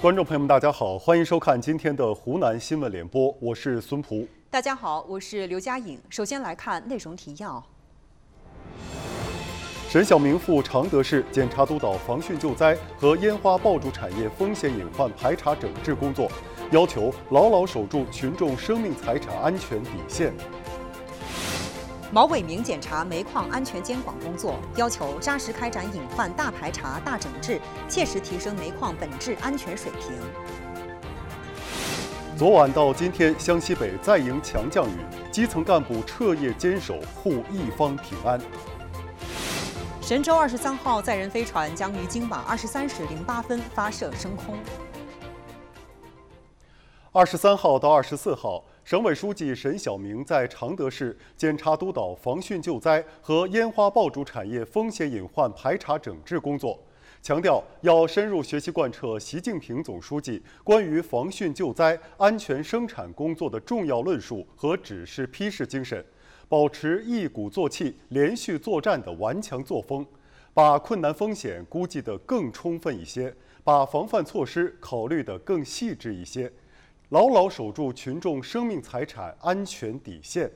观众朋友们，大家好，欢迎收看今天的湖南新闻联播，我是孙璞。 大家好，我是刘佳颖。首先来看内容提要。 沈晓明赴常德市检查督导防汛救灾和烟花爆竹产业风险隐患排查整治工作，要求牢牢守住群众生命财产安全底线。 毛伟明检查煤矿安全监管工作，要求扎实开展隐患大排查、大整治，切实提升煤矿本质安全水平。 昨晚到今天，湘西北再迎强降雨，基层干部彻夜坚守，护一方平安。 神舟23号载人飞船将于今晚23时08分发射升空。 23号到24号，省委书记沈晓明在常德市检查督导防汛救灾和烟花爆竹产业风险隐患排查整治工作，强调要深入学习贯彻习近平总书记关于防汛救灾、安全生产工作的重要论述和指示批示精神，保持一鼓作气、连续作战的顽强作风，把困难风险估计得更充分一些，把防范措施考虑得更细致一些，牢牢守住群众生命财产安全底线。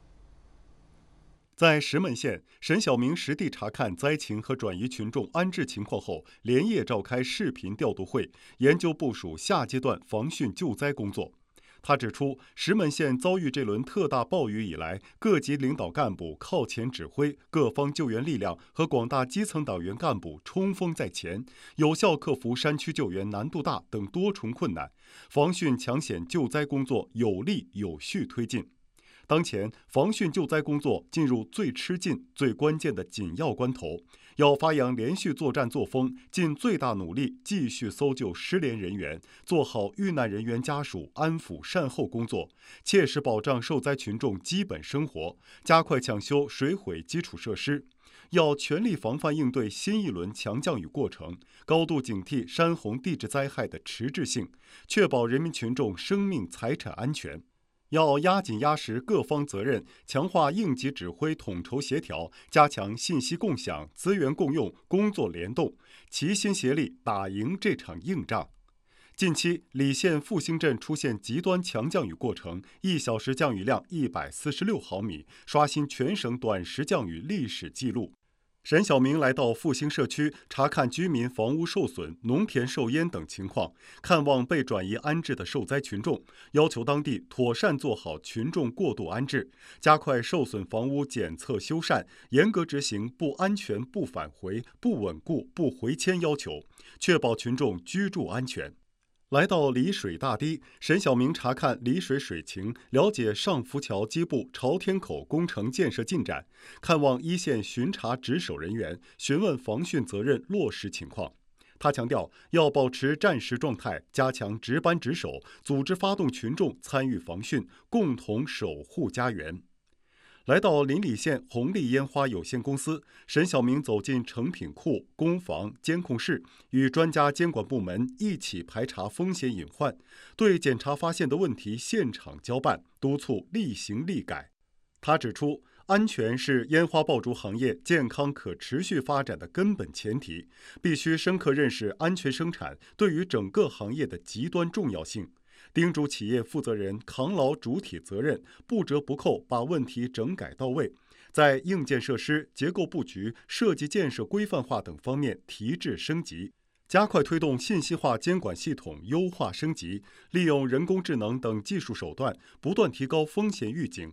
在石门县，沈晓明实地查看灾情和转移群众安置情况后，连夜召开视频调度会，研究部署下阶段防汛救灾工作。他指出，石门县遭遇这轮特大暴雨以来，各级领导干部靠前指挥，各方救援力量和广大基层党员干部冲锋在前，有效克服山区救援难度大等多重困难，防汛抢险救灾工作有力有序推进。当前，防汛救灾工作进入最吃劲、最关键的紧要关头，要发扬连续作战作风，尽最大努力继续搜救失联人员，做好遇难人员家属安抚善后工作，切实保障受灾群众基本生活，加快抢修水毁基础设施。要全力防范应对新一轮强降雨过程，高度警惕山洪地质灾害的迟滞性，确保人民群众生命财产安全。要压紧压实各方责任，强化应急指挥统筹协调，加强信息共享、资源共用、工作联动，齐心协力打赢这场硬仗。近期，澧县复兴镇出现极端强降雨过程，1小时降雨量146毫米，刷新全省短时降雨历史记录。沈晓明来到复兴社区查看居民房屋受损、农田受淹等情况，看望被转移安置的受灾群众，要求当地妥善做好群众过渡安置，加快受损房屋检测修缮，严格执行不安全不返回、不稳固不回迁要求，确保群众居住安全。来到丽水大堤，沈晓明查看丽水水情，了解上浮桥基部朝天口工程建设进展，看望一线巡查值守人员，询问防汛责任落实情况。他强调，要保持战时状态，加强值班值守，组织发动群众参与防汛，共同守护家园。来到邻里县红利烟花有限公司，沈晓明走进成品库、工房、监控室，与专家监管部门一起排查风险隐患，对检查发现的问题现场交办，督促立行立改。他指出，安全是烟花爆竹行业健康可持续发展的根本前提，必须深刻认识安全生产对于整个行业的极端重要性。叮嘱企业负责人扛牢主体责任，不折不扣把问题整改到位，在硬件设施、结构布局、设计建设规范化等方面提质升级，加快推动信息化监管系统优化升级，利用人工智能等技术手段，不断提高风险预警、